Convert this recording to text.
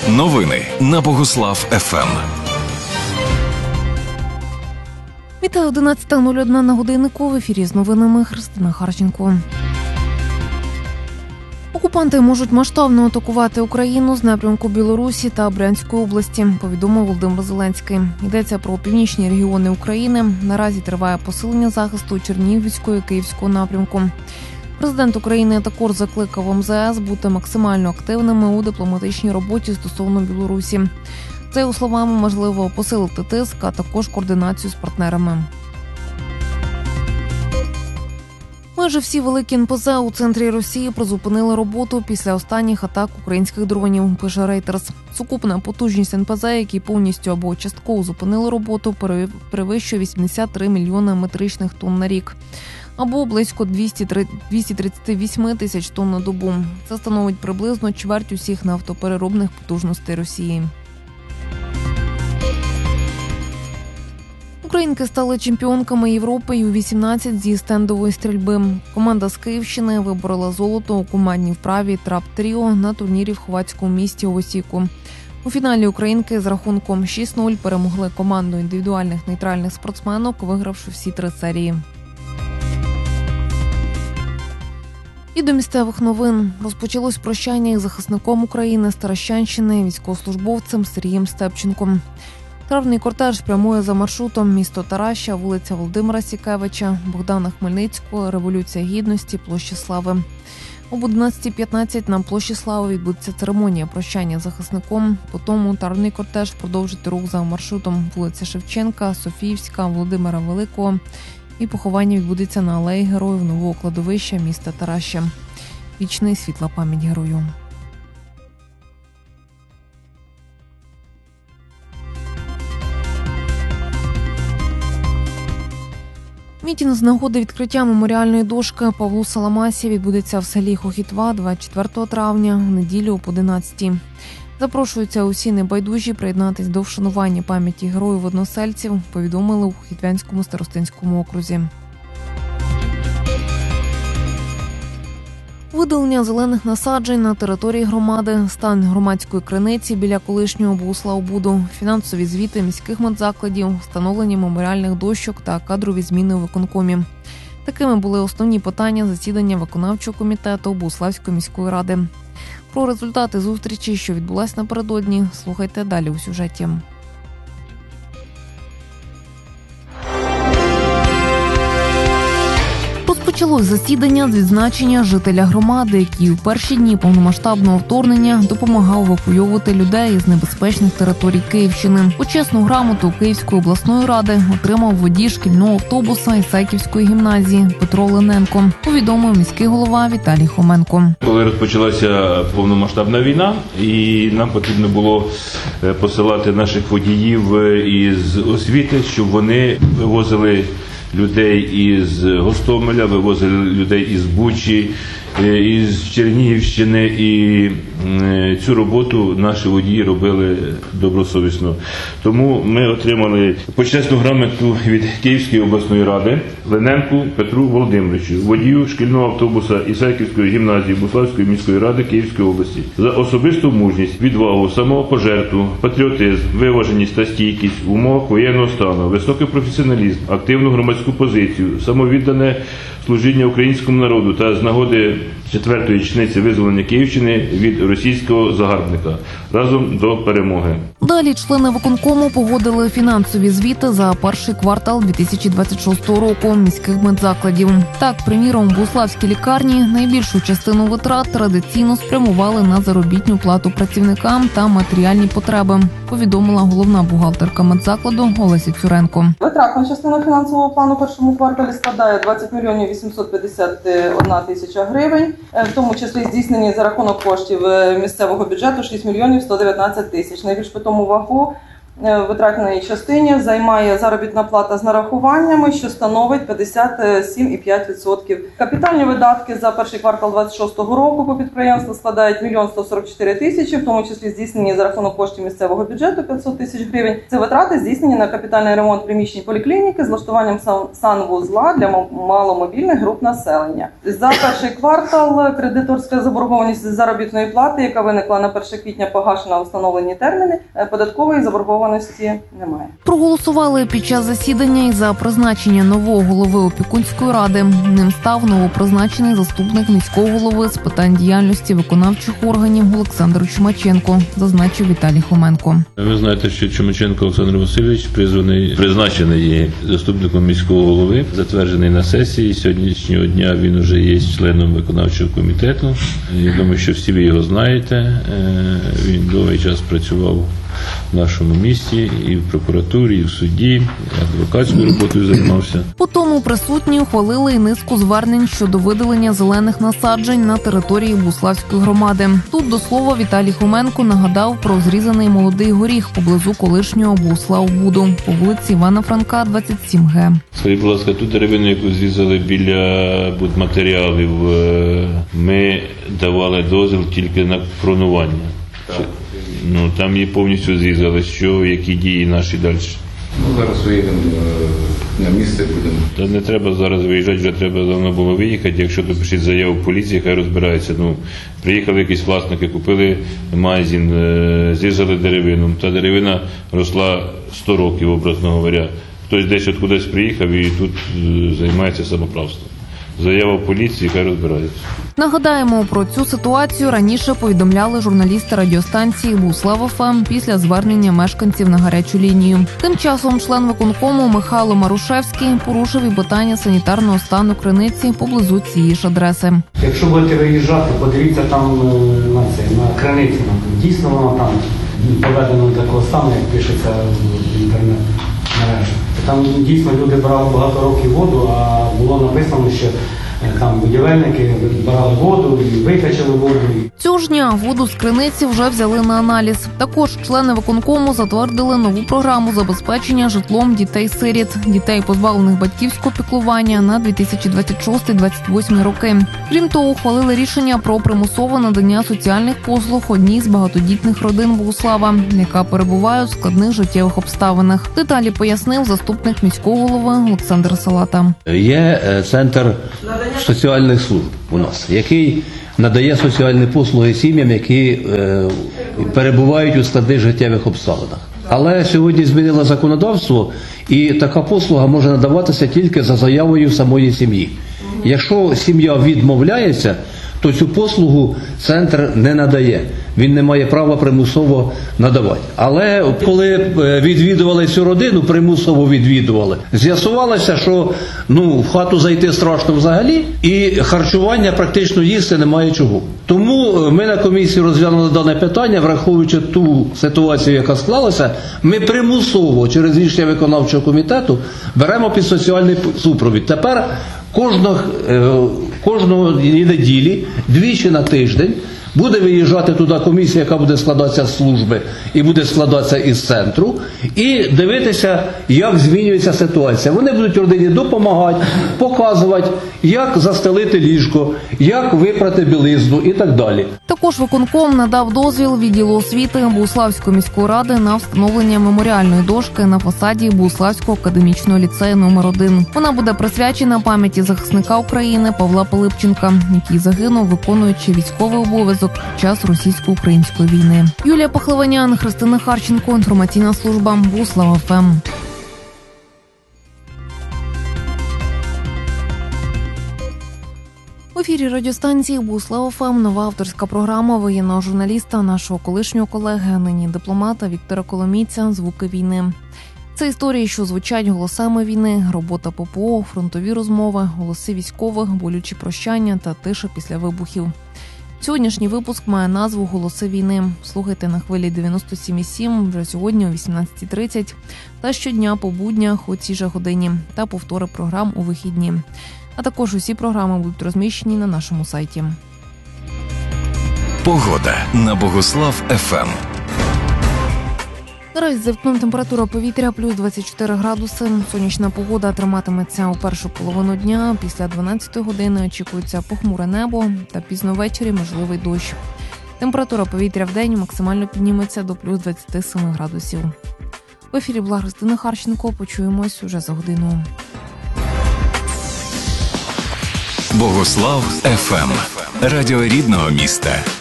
Новини на Богуслав ФМ. Вітаю, 11:01 на годиннику. В ефірі з новинами Христина Харченко. Окупанти можуть масштабно атакувати Україну з напрямку Білорусі та Брянської області, повідомив Володимир Зеленський. Йдеться про північні регіони України. Наразі триває посилення захисту Чернігівського і Київського напрямку. Президент України також закликав МЗС бути максимально активними у дипломатичній роботі стосовно Білорусі. За його словами, можливо посилити тиск, а також координацію з партнерами. Майже всі великі НПЗ у центрі Росії призупинили роботу після останніх атак українських дронів, пише Reuters. Сукупна потужність НПЗ, які повністю або частково зупинили роботу, перевищує 83 мільйони метричних тонн на рік, або близько 238 тисяч тонн на добу. Це становить приблизно чверть усіх нафтопереробних потужностей Росії. Українки стали чемпіонками Європи U18 зі стендової стрільби. Команда з Київщини виборола золото у командній вправі трап-тріо на турнірі в хорватському місті Осіку. У фіналі українки з рахунком 6-0 перемогли команду індивідуальних нейтральних спортсменок, вигравши всі 3 серії. І до місцевих новин. Розпочалось прощання із захисником України з Таращанщини, військовослужбовцем Сергієм Степченком. Травний кортеж прямує за маршрутом місто Тараща, вулиця Володимира Сікевича, Богдана Хмельницького, Революція Гідності, Площа Слави. Об 11:15 на Площі Слави відбудеться церемонія прощання з захисником. Потім травний кортеж продовжить рух за маршрутом вулиця Шевченка, Софіївська, Володимира Великого. І поховання відбудеться на алеї Героїв нового кладовища міста Тараща. Вічна і світла пам'ять герою. Мітінг з нагоди відкриття меморіальної дошки Павлу Саламасі відбудеться в селі Хохітва 24 травня, в неділю об 11:00. Запрошуються усі небайдужі приєднатись до вшанування пам'яті героїв-односельців, повідомили у Хохітвянському старостинському окрузі. Видалення зелених насаджень на території громади, стан громадської криниці біля колишнього Богуславбуду, фінансові звіти міських медзакладів, встановлення меморіальних дощок та кадрові зміни у виконкомі. Такими були основні питання засідання виконавчого комітету Богуславської міської ради. Про результати зустрічі, що відбулася напередодні, слухайте далі у сюжеті. Розпочалось засідання з відзначення жителя громади, який у перші дні повномасштабного вторгнення допомагав евакуйовувати людей із небезпечних територій Київщини. Почесну грамоту Київської обласної ради отримав водій шкільного автобуса Ісаківської гімназії Петро Лененко, повідомив міський голова Віталій Хоменко. Коли розпочалася повномасштабна війна, і нам потрібно було посилати наших водіїв із освіти, щоб вони вивозили людей із Гостомеля, вивозили людей із Бучі, із Чернігівщини, і цю роботу наші водії робили добросовісно. Тому ми отримали почесну грамоту від Київської обласної ради Лененку Петру Володимировичу, водію шкільного автобуса Ісаківської гімназії Богуславської міської ради Київської області, за особисту мужність, відвагу, самопожертву, патріотизм, виваженість та стійкість в умовах воєнного стану, високий професіоналізм, активну громадську позицію, самовіддане служіння українському народу та з нагоди 4-ї річниці визволення Київщини від російського загарбника. Разом до перемоги. Далі члени виконкому погодили фінансові звіти за перший квартал 2026 року міських медзакладів. Так, приміром, в Богуславській лікарні найбільшу частину витрат традиційно спрямували на заробітну плату працівникам та матеріальні потреби, повідомила головна бухгалтерка медзакладу Олеся Цюренко. Витратна частина фінансового плану в першому кварталі складає 20 мільйонів 851 тисяча гривень, в тому числі здійснені за рахунок коштів місцевого бюджету 6 мільйонів 119 тисяч. Найбільш питому вагу витратній частині займає заробітна плата з нарахуваннями, що становить 57,5%. Капітальні видатки за перший квартал 2026 року по підприємству складають 1 144 тисячі, в тому числі здійснені за рахунок коштів місцевого бюджету 500 тисяч гривень. Це витрати здійснені на капітальний ремонт приміщень поліклініки з влаштуванням санвузла для маломобільних груп населення. За перший квартал кредиторська заборгованість заробітної плати, яка виникла на 1 квітня, погашена у встановлені терміни, податкової заборгованості немає. Проголосували під час засідання і за призначення нового голови опікунської ради. Ним став новопризначений заступник міського голови з питань діяльності виконавчих органів Олександр Чумаченко, зазначив Віталій Хоменко. Ви знаєте, що Чумаченко Олександр Васильович призначений заступником міського голови, затверджений на сесії. Сьогоднішнього дня він вже є членом виконавчого комітету. Я думаю, що всі ви його знаєте. Він довгий час працював в нашому місті і в прокуратурі, і в суді, адвокатською роботою займався. По тому присутні ухвалили і низку звернень щодо видалення зелених насаджень на території Буславської громади. Тут, до слова, Віталій Хоменко нагадав про зрізаний молодий горіх поблизу колишнього Буславбуду по вулиці Івана Франка, 27Г. Скажіть, будь ласка, ту деревину, яку зрізали біля будматеріалів, ми давали дозвіл тільки на кронування. Ну, там її повністю зрізали. Що, які дії наші далі? Зараз виїдемо на місце, будемо. Та не треба зараз виїжджати, вже треба давно було виїхати. Якщо то пишіть заяву в поліції, хай розбирається. Ну, приїхали якісь власники, купили магазин, зрізали деревину. Та деревина росла 100 років, образно говоря. Хтось десь откудись приїхав і тут займається самоправством. Заява в поліції, хай розбирається. Нагадаємо, про цю ситуацію раніше повідомляли журналісти радіостанції «Буслав ФМ» після звернення мешканців на гарячу лінію. Тим часом член виконкому Михайло Марушевський порушив і питання санітарного стану криниці поблизу цієї ж адреси. Якщо будете виїжджати, подивіться там на криниці. Дійсно воно там поведено до такого стану, як пишеться в інтернет-мережі. Там дійсно люди брали багато років воду, а було написано, що там будівельники брали воду і викачали воду. Цього ж дня воду з криниці вже взяли на аналіз. Також члени виконкому затвердили нову програму забезпечення житлом дітей-сиріт, дітей, позбавлених батьківського піклування на 2026-2028 роки. Крім того, ухвалили рішення про примусове надання соціальних послуг одній з багатодітних родин Богуслава, яка перебуває у складних життєвих обставинах. Деталі пояснив заступник міського голови Олександр Салата. Є центр соціальних служб у нас, який надає соціальні послуги сім'ям, які перебувають у складних життєвих обставинах. Але сьогодні змінило законодавство, і така послуга може надаватися тільки за заявою самої сім'ї. Якщо сім'я відмовляється, то цю послугу центр не надає. Він не має права примусово надавати. Але коли відвідували цю родину, примусово відвідували, з'ясувалося, що в хату зайти страшно взагалі, і харчування практично їсти немає чого. Тому ми на комісії розглянули дане питання, враховуючи ту ситуацію, яка склалася, ми примусово через рішення виконавчого комітету беремо під соціальний супровід. Тепер кожної неділі, двічі на тиждень, буде виїжджати туди комісія, яка буде складатися з служби і буде складатися із центру, і дивитися, як змінюється ситуація. Вони будуть родині допомагати, показувати, як застелити ліжко, як випрати білизну і так далі. Також виконком надав дозвіл відділу освіти Буславської міської ради на встановлення меморіальної дошки на фасаді Буславського академічного ліцею номер 1. Вона буде присвячена пам'яті захисника України Павла Пилипченка, який загинув, виконуючи військовий обов'язок під час російсько-української війни. Юлія Пахливанян, Христина Харченко, інформаційна служба Буслав ФМ. В ефірі радіостанції Буслав ФМ нова авторська програма воєнного журналіста, нашого колишнього колеги, а нині дипломата Віктора Коломійця «Звуки війни». Це історії, що звучать голосами війни, робота ППО, фронтові розмови, голоси військових, болючі прощання та тиша після вибухів. Сьогоднішній випуск має назву «Голоси війни». Слухайте на хвилі 97,7 вже сьогодні о 18:30 та щодня по буднях у цій же годині та повтори програм у вихідні. А також усі програми будуть розміщені на нашому сайті. Погода на Богуслав ФМ. Наразі за вікном температура повітря плюс 24 градуси. Сонячна погода триматиметься у першу половину дня. Після 12 години очікується похмуре небо та пізно ввечері можливий дощ. Температура повітря в день максимально підніметься до плюс 27 градусів. В ефірі була Христина Харченко. Почуємось уже за годину. Богослав ФМ. Радіо рідного міста.